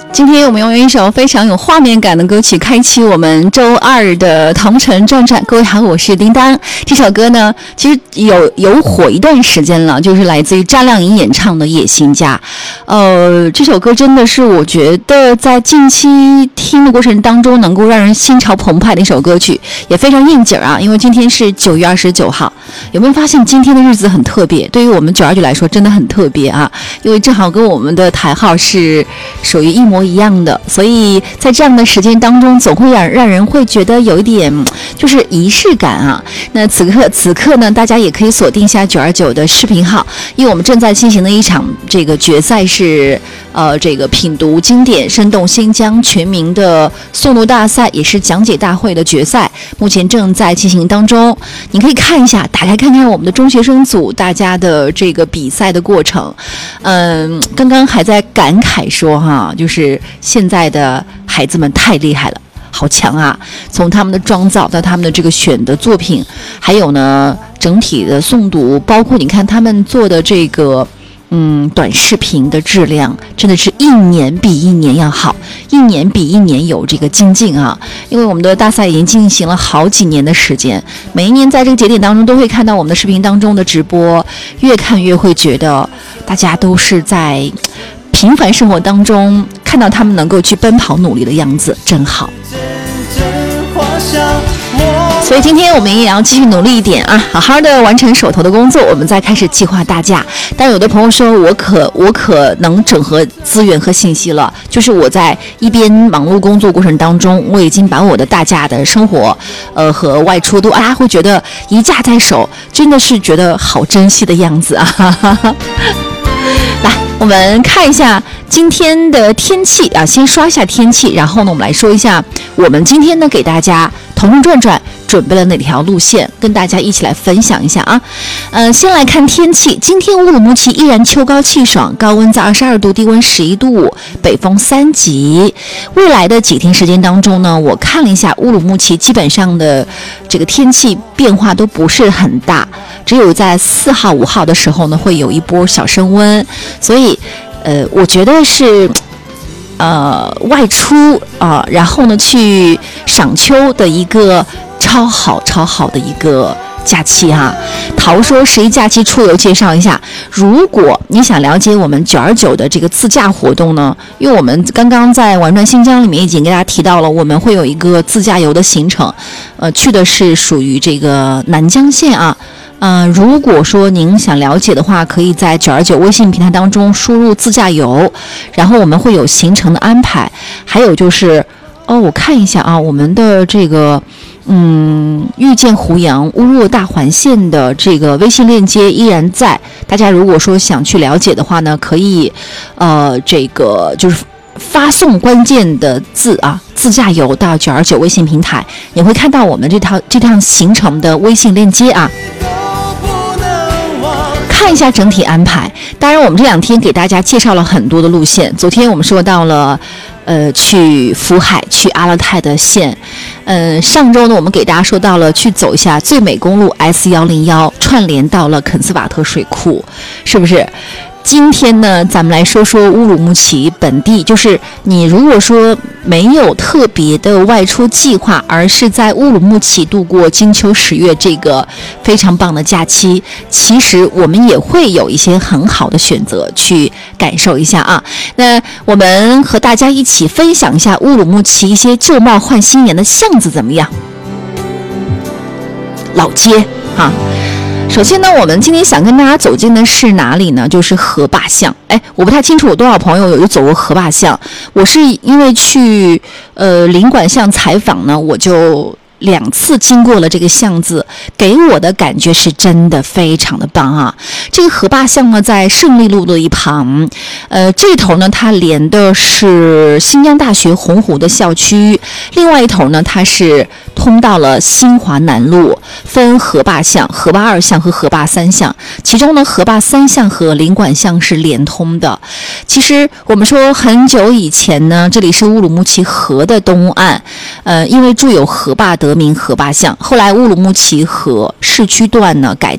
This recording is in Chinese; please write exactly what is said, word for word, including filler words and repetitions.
今天我们用一首非常有画面感的歌曲开启我们周二的同城转转。各位好，我是叮当。这首歌呢其实有有火一段时间了，就是来自于张靓颖演唱的《野心家》。呃，这首歌真的是我觉得在近期听的过程当中能够让人心潮澎湃的一首歌曲，也非常应景啊。因为今天是九月二十九号，有没有发现今天的日子很特别？对于我们九二九来说真的很特别啊，因为正好跟我们的台号是属于一模一样的，所以在这样的时间当中总会让让人会觉得有一点就是仪式感啊。那此刻此刻呢，大家也可以锁定一下九二九的视频号，因为我们正在进行的一场这个决赛是呃这个品读经典生动新疆全民的诵读大赛，也是讲解大会的决赛，目前正在进行当中。你可以看一下，打开看看我们的中学生组大家的这个比赛的过程。嗯，刚刚还在感慨说哈，就是现在的孩子们太厉害了，好强啊！从他们的妆造到他们的这个选的作品，还有呢整体的诵读，包括你看他们做的这个嗯短视频的质量，真的是一年比一年要好，一年比一年有这个精进啊！因为我们的大赛已经进行了好几年的时间，每一年在这个节点当中都会看到我们的视频当中的直播，越看越会觉得大家都是在平凡生活当中看到他们能够去奔跑努力的样子，真好。所以今天我们也要继续努力一点啊，好好的完成手头的工作，我们再开始计划大假。但有的朋友说我可我可能整合资源和信息了，就是我在一边忙碌工作过程当中，我已经把我的大假的生活呃和外出都大家会觉得一假在手，真的是觉得好珍惜的样子啊。来，我们看一下今天的天气啊，先刷一下天气，然后呢我们来说一下我们今天呢给大家同城转转准备了哪条路线，跟大家一起来分享一下啊。呃，先来看天气，今天乌鲁木齐依然秋高气爽，高温在二十二度，低温十一度，北风三级。未来的几天时间当中呢，我看了一下乌鲁木齐基本上的这个天气变化都不是很大，只有在四号五号的时候呢会有一波小升温，所以呃我觉得是呃外出啊、呃，然后呢去赏秋的一个超好超好的一个假期哈。桃说十一假期出游介绍一下，如果你想了解我们九二九的这个自驾活动呢，因为我们刚刚在玩转新疆里面已经给大家提到了，我们会有一个自驾游的行程，呃，去的是属于这个南疆线啊。呃，如果说您想了解的话，可以在九二九微信平台当中输入自驾游，然后我们会有行程的安排，还有就是哦，我看一下啊，我们的这个嗯，遇见胡杨乌若大环线的这个微信链接依然在，大家如果说想去了解的话呢，可以呃这个就是发送关键的字啊，自驾游到九二九微信平台，你会看到我们这套这趟行程的微信链接啊。看一下整体安排，当然我们这两天给大家介绍了很多的路线。昨天我们说到了呃去福海去阿勒泰的线，呃上周呢我们给大家说到了去走一下最美公路 S 一零一 串联到了肯斯瓦特水库，是不是？今天呢咱们来说说乌鲁木齐本地，就是你如果说没有特别的外出计划，而是在乌鲁木齐度过金秋十月这个非常棒的假期，其实我们也会有一些很好的选择去感受一下啊。那我们和大家一起分享一下乌鲁木齐一些旧貌换新颜的巷子怎么样？老街啊。首先呢，我们今天想跟大家走进的是哪里呢？就是河坝巷。哎，我不太清楚有多少朋友有走过河坝巷。我是因为去呃领馆巷采访呢，我就两次经过了这个巷子，给我的感觉是真的非常的棒啊！这个河坝巷呢，在胜利路的一旁，呃，这头呢它连的是新疆大学洪湖的校区，另外一头呢它是通到了新华南路，分河坝巷、河坝二巷和河坝三巷，其中呢河坝三巷和领馆巷是连通的。其实我们说很久以前呢，这里是乌鲁木齐河的东岸，呃，因为筑有河坝得名河坝巷，后来乌鲁木齐河市区段呢改